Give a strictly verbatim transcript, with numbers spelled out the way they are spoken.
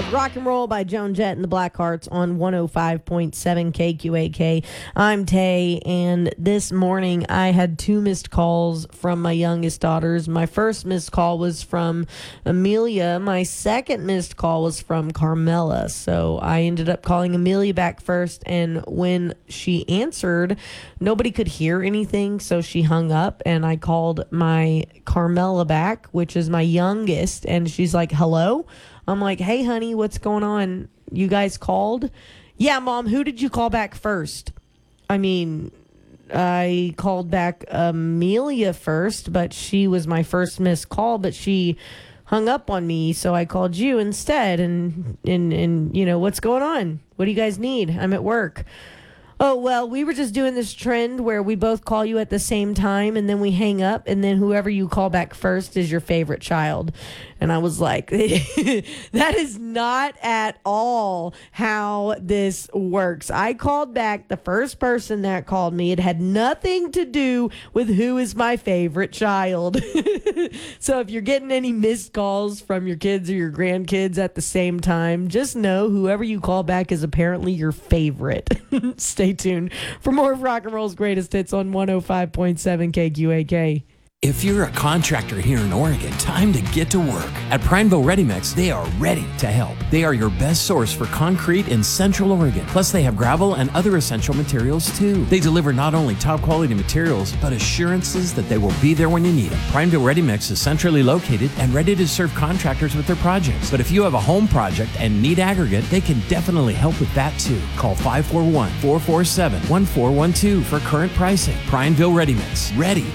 uh, Rock and Roll by Joan Jett and the Blackhearts on one oh five point seven K Q A K. I'm Tay, and this morning I had two missed calls from my youngest daughters. My first missed call was from Amelia. My second missed call was from Carmela. So I ended up calling Amelia back first, and when she answered, nobody could hear anything, so she hung up, and I called my Carmela back, which is my youngest, and she's like, hello? I'm like, hey, honey, what's going on? You guys called? Yeah, Mom, who did you call back first? I mean, I called back Amelia first, but she was my first missed call, but she hung up on me, so I called you instead. And, and, and you know, what's going on? What do you guys need? I'm at work. Oh, well, we were just doing this trend where we both call you at the same time, and then we hang up, and then whoever you call back first is your favorite child. And I was like, that is not at all how this works. I called back the first person that called me. It had nothing to do with who is my favorite child. So if you're getting any missed calls from your kids or your grandkids at the same time, just know whoever you call back is apparently your favorite. Stay tuned for more of Rock and Roll's greatest hits on one oh five point seven K Q A K. If you're a contractor here in Oregon, time to get to work. At Prineville Ready Mix, they are ready to help. They are your best source for concrete in Central Oregon. Plus, they have gravel and other essential materials, too. They deliver not only top-quality materials, but assurances that they will be there when you need them. Prineville Ready Mix is centrally located and ready to serve contractors with their projects. But if you have a home project and need aggregate, they can definitely help with that, too. Call five four one, four four seven, one four one two for current pricing. Prineville Ready Mix. Ready